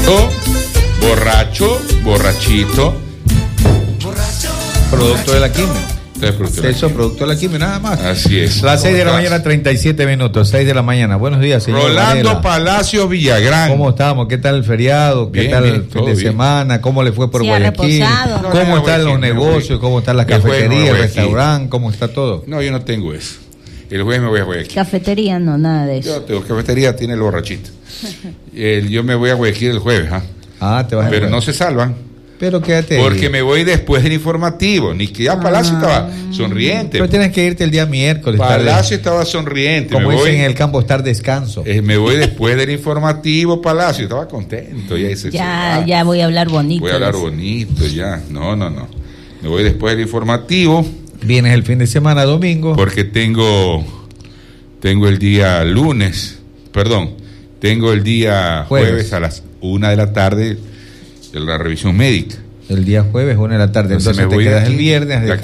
O borracho, borrachito. Producto de la quimio. Eso, producto de la quimio, nada más. Así es. Las 6 de la mañana, 37 minutos, 6 de la mañana. Buenos días, señor Rolando Varela. Palacio Villagrán. ¿Cómo estamos? ¿Qué tal el feriado? ¿Qué Bien, tal bien, el fin todo de bien. semana? ¿Cómo le fue por Sí, Guayaquil? reposado. No, ¿Cómo están los Guayaquil, negocios? ¿Cómo están las El jueves cafeterías, no el voy a Guayaquil. restaurante? ¿Cómo está todo? No, yo no tengo eso. El jueves me voy a Guayaquil. Cafetería, no, nada de Yo eso. tengo cafetería, tiene el borrachito. Yo me voy a Guayaquil el jueves, ¿ah? Ah, te vas a Pero ver. no se salvan. Pero quédate Porque ahí. me voy después del informativo. Ni que ya Palacio estaba sonriente. Pero tienes que irte el día miércoles. Palacio estaba sonriente. Como me dicen voy, en el campo, estar descanso. me voy después del informativo, Palacio. Estaba contento. Ya, dice, Ya voy a hablar bonito. voy a hablar bonito, ya. No. Me voy después del informativo. Vienes el fin de semana, domingo. Porque tengo el día lunes. Perdón. Tengo el día jueves a las 1 de la tarde. De la revisión médica. El día jueves, 1 de la tarde. Entonces me te voy quedas aquí, el viernes. de